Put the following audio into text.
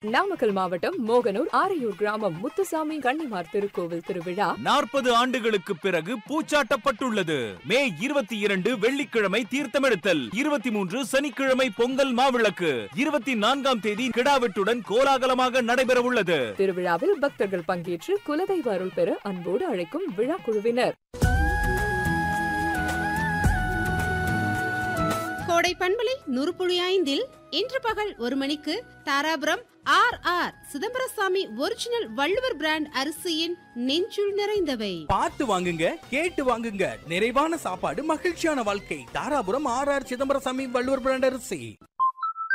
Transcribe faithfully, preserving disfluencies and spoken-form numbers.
நாமக்கல் மாவட்டம் மோகனூர் ஆரையூர் கிராமம் முத்துசாமி கன்னிமார் திருக்கோவில் திருவிழா நாற்பது ஆண்டுகளுக்கு பிறகு பூச்சாட்டப்பட்டுள்ளது. மே இருபத்தி இரண்டு வெள்ளிக்கிழமை தீர்த்தமெடுத்தல், இருபத்தி மூன்று சனிக்கிழமை பொங்கல் மாவிளக்கு, இருபத்தி நான்காம் தேதி கிடாவெட்டுடன் கோலாகலமாக நடைபெற உள்ளது. திருவிழாவில் பக்தர்கள் பங்கேற்று குலதெய்வ அருள் பெற அன்போடு அழைக்கும் விழா குழுவினர். கோடை பண்பலை நூறு புள்ளி ஐந்தில் இன்று பகல் ஒரு மணிக்கு Dharapuram R R Chidambarasamy original Valluvar brand அரிசியின் நெஞ்சுள் நிறைந்தவை. பார்த்து வாங்குங்க, கேட்டு வாங்குங்க. நிறைவான சாப்பாடு, மகிழ்ச்சியான வாழ்க்கை. Dharapuram R R Chidambarasamy Valluvar brand அரிசி.